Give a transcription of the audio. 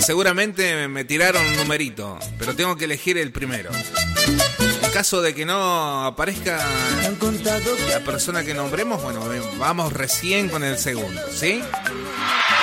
seguramente me tiraron un numerito, pero tengo que elegir el primero. En caso de que no aparezca la persona que nombremos, bueno, vamos recién con el segundo, ¿sí?